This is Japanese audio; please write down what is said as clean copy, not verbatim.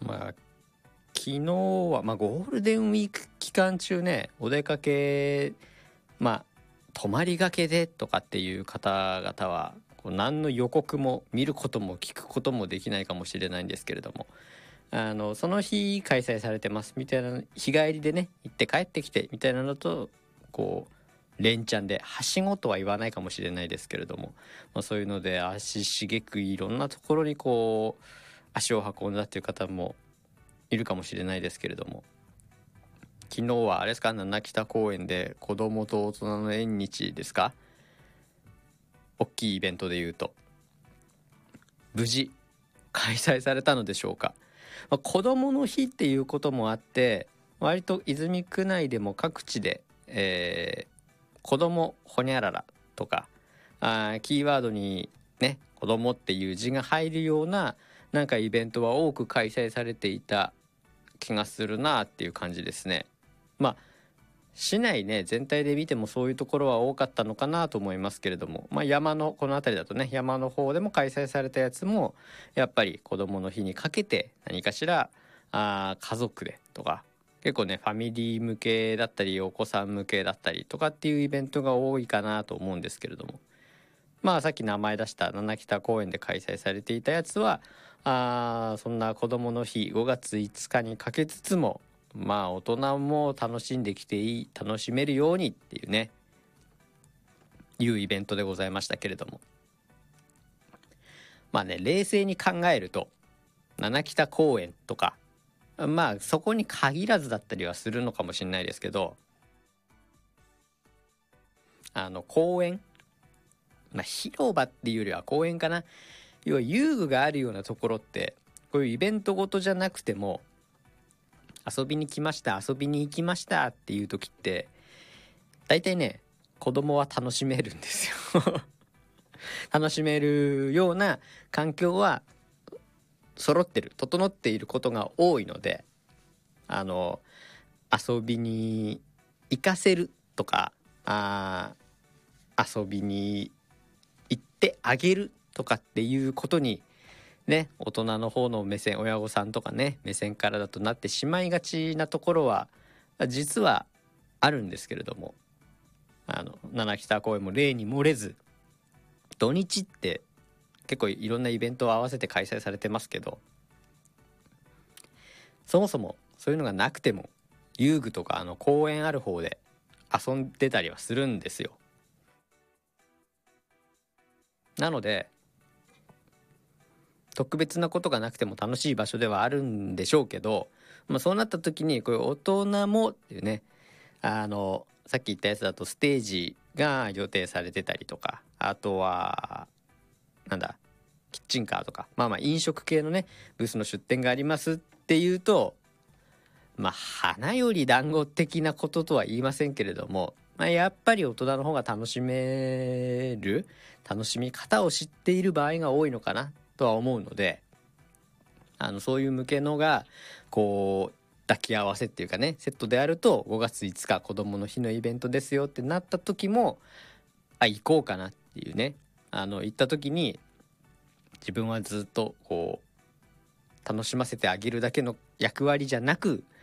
昨日は、ゴールデンウィーク期間中ね、お出かけ、泊まりがけでとかっていう方々は何の予告も見ることも聞くこともできないかもしれないんですけれども、その日開催されてますみたいな、日帰りでね行って帰ってきてみたいなのと連チャンで、はしごとは言わないかもしれないですけれども、そういうので足しげくいろんなところに足を運んだっていう方もいるかもしれないですけれども、昨日はあれですか、七北公園で子供と大人の縁日ですか、大きいイベントでいうと無事開催されたのでしょうか。子供の日っていうこともあって、割と泉区内でも各地で、子供ほにゃららとかキーワードにね子供っていう字が入るようななんかイベントは多く開催されていた気がするなっていう感じですね。市内ね全体で見てもそういうところは多かったのかなと思いますけれども、山のこの辺りだとね、山の方でも開催されたやつもやっぱり子どもの日にかけて何かしら家族でとか、結構ねファミリー向けだったりお子さん向けだったりとかっていうイベントが多いかなと思うんですけれども、さっき名前出した七北公園で開催されていたやつはそんな子どもの日5月5日にかけつつも大人も楽しんできて楽しめるようにっていうねいうイベントでございましたけれども、冷静に考えると七北公園とかそこに限らずだったりはするのかもしれないですけど、公園、広場っていうよりは公園かな、要は遊具があるようなところって、こういうイベントごとじゃなくても遊びに来ました遊びに行きましたっていう時って大体ね子供は楽しめるんですよ楽しめるような環境は整っていることが多いので、遊びに行かせるとか遊びに行ってあげるとかっていうことにね、大人の方の目線、親御さんとかね目線からだとなってしまいがちなところは実はあるんですけれども、七北公園も例に漏れず土日って結構いろんなイベントを合わせて開催されてますけど、そもそもそういうのがなくても遊具とか公園ある方で遊んでたりはするんですよ。なので特別なことがなくても楽しい場所ではあるんでしょうけど、そうなった時にこういう大人もっていうね、さっき言ったやつだとステージが予定されてたりとか、あとはキッチンカーとか飲食系のねブースの出店がありますっていうと、花より団子的なこととは言いませんけれども、やっぱり大人の方が楽しみ方を知っている場合が多いのかなとは思うので、そういう向けのが抱き合わせっていうかねセットであると、5月5日子どもの日のイベントですよってなった時も行こうかなっていうね、行った時に自分はずっと楽しませてあげるだけの役割じゃなく、